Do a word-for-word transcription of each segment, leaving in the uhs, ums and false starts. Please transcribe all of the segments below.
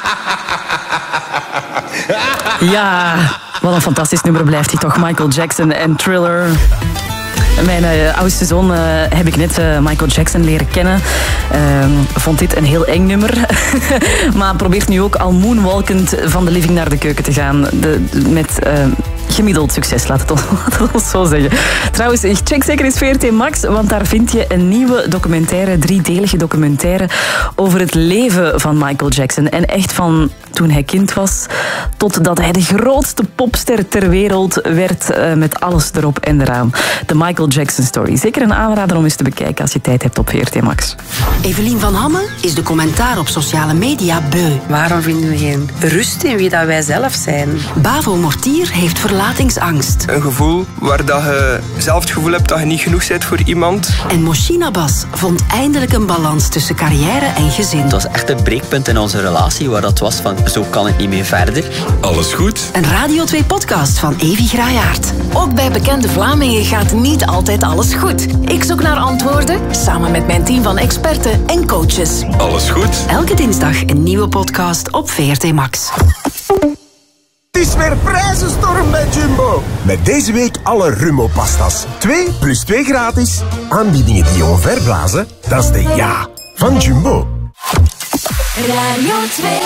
Ja, wat een fantastisch nummer blijft hij toch. Michael Jackson en Thriller. Mijn uh, oudste zoon uh, heb ik net uh, Michael Jackson leren kennen. Uh, vond dit een heel eng nummer. Maar probeert nu ook al moonwalkend van de living naar de keuken te gaan. De, met uh, gemiddeld succes, laat het, ons, laat het ons zo zeggen. Trouwens, check zeker eens V R T Max, want daar vind je een nieuwe documentaire, driedelige documentaire over het leven van Michael Jackson. En echt van toen hij kind was, totdat hij de grootste popster ter wereld werd, uh, met alles erop en eraan. De Michael Jackson Story. Zeker een aanrader om eens te bekijken als je tijd hebt op V R T Max. Evelien van Hamme is de commentaar op sociale media beu. Waarom vinden we geen rust in wie dat wij zelf zijn? Bavo Mortier heeft verlatingsangst. Een gevoel waar dat je zelf het gevoel hebt dat je niet genoeg bent voor iemand. En Moshina Bas vond eindelijk een balans tussen carrière en gezin. Het was echt een breekpunt in onze relatie waar dat was van zo kan het niet meer verder. Alles goed? Een Radio twee podcast van Evi Graaiaert. Ook bij bekende Vlamingen gaat niet altijd alles goed. Ik zoek naar antwoorden samen met mijn team van experten en coaches. Alles goed? Elke dinsdag een nieuwe podcast op V R T Max. Het is weer prijzenstorm bij Jumbo. Met deze week alle Rummo-pastas. twee plus twee gratis. Aanbiedingen die je omverblazen, dat is de ja van Jumbo. Radio twee.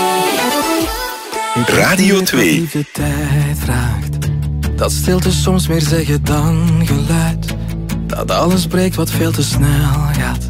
Radio twee. De tijd vraagt. Dat stilte soms meer zeggen dan geluid. Dat alles breekt wat veel te snel gaat.